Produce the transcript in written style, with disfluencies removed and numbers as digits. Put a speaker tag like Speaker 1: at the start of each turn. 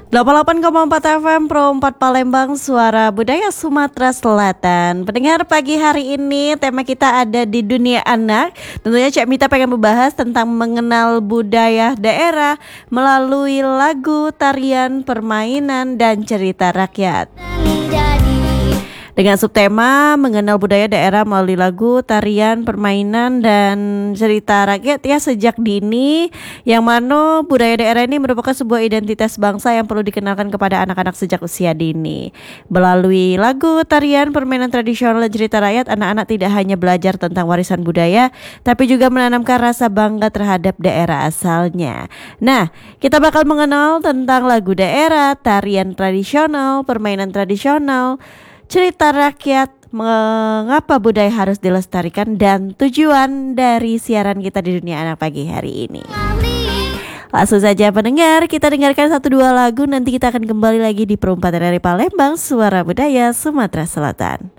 Speaker 1: 88,4 FM Pro 4 Palembang, Suara Budaya Sumatera Selatan. Pendengar, pagi hari ini tema kita ada di dunia anak. Tentunya Cak Mita pengen membahas tentang mengenal budaya daerah melalui lagu, tarian, permainan, dan cerita rakyat. Dengan subtema mengenal budaya daerah melalui lagu, tarian, permainan, dan cerita rakyat ya sejak dini, yang mana budaya daerah ini merupakan sebuah identitas bangsa yang perlu dikenalkan kepada anak-anak sejak usia dini. Melalui lagu, tarian, permainan tradisional, dan cerita rakyat, anak-anak tidak hanya belajar tentang warisan budaya, tapi juga menanamkan rasa bangga terhadap daerah asalnya. Nah, kita bakal mengenal tentang lagu daerah, tarian tradisional, permainan tradisional, cerita rakyat, mengapa budaya harus dilestarikan, dan tujuan dari siaran kita di dunia anak pagi hari ini. Langsung saja pendengar, kita dengarkan 1-2 lagu, nanti kita akan kembali lagi di Perempatan dari Palembang, Suara Budaya Sumatera Selatan.